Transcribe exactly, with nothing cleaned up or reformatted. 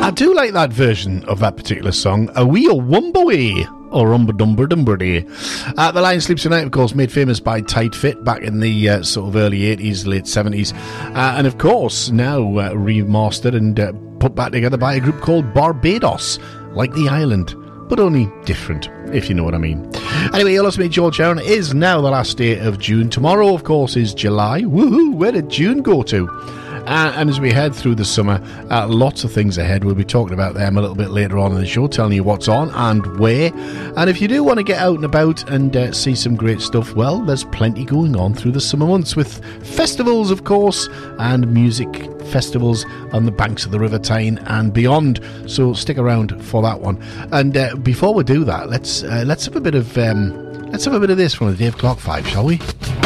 I do like that version of that particular song. A wee Wumboey. Or Rumba Dumber Dumberdy. Uh, the Lion Sleeps Tonight, of course, made famous by Tight Fit back in the uh, sort of early eighties, late seventies. Uh, and of course, now uh, remastered and uh, put back together by a group called Barbados, like the island, but only different, if you know what I mean. Anyway, you're listening to George Aaron. It is now the last day of June. Tomorrow, of course, is July. Woohoo! Where did June go to? Uh, and as we head through the summer, uh, lots of things ahead. We'll be talking about them a little bit later on in the show, telling you what's on and where. And if you do want to get out and about and uh, see some great stuff, well, there's plenty going on through the summer months with festivals, of course, and music festivals on the banks of the River Tyne and beyond. So stick around for that one. And uh, before we do that, let's uh, let's have a bit of um, let's have a bit of this from the Dave Clark Five, shall we?